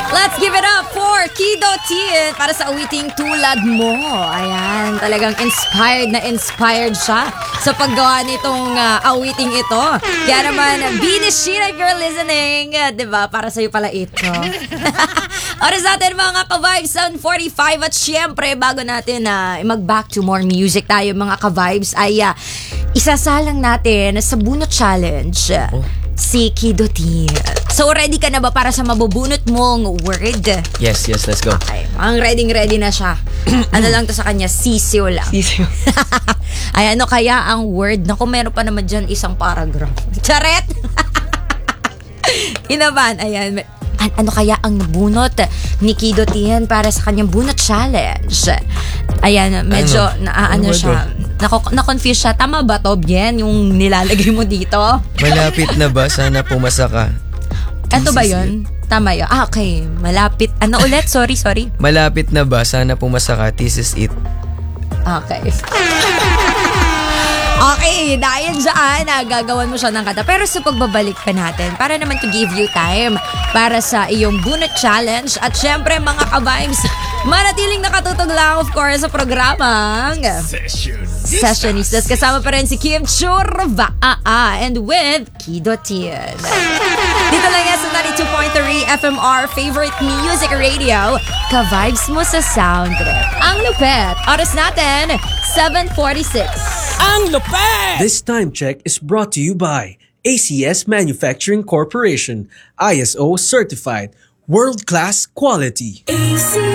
Let's give it up for Kido Tien para sa awiting Tulad Mo. Ayan, talagang inspired siya sa paggawa nitong awiting ito. Kaya naman, Binishina, if you're listening, diba? Para sa'yo pala ito. Oras natin mga ka-vibes, 7:45. At syempre, bago natin mag-back to more music tayo mga ka-vibes, ay isasalang natin sa Bunot Challenge si Kido Tien. So, ready ka na ba para sa mabubunot mong word? Yes, let's go. Okay, ang ready na siya. Ano lang to sa kanya, sisiw lang. Sisiw. Ay, ano kaya ang word? Naku, meron pa naman dyan isang paragraph. Charet! Inaban, ayan. Ano kaya ang nabunot ni Kido Tien para sa kanyang Bunot Challenge? Ayan, medyo ano siya. Na-confuse siya. Tama ba to, Bien? Yung nilalagay mo dito? Malapit na ba? Sana pumasa ka. Ito ba yun? Tama yun. Okay. Malapit. Ano ulit? Sorry. Malapit na ba? Sana pumasa ka. This is it. Okay. Okay, dahil dyan, gagawan mo siya ng kanta. Pero sa pagbabalik pa natin, para naman to give you time para sa iyong Bunot Challenge. At syempre, mga ka-vibes, manatiling nakatutog lang, of course, sa programang Sessionistas. Kasama pa rin si Kim Churva and with Kido Tien. Dito lang yan sa 92.3 FMR Favorite Music Radio. Ka-vibes mo sa sound trip. Ang lupet. Oras natin, 7:46. Ang lupet! This time check is brought to you by ACS Manufacturing Corporation, ISO certified, world-class quality.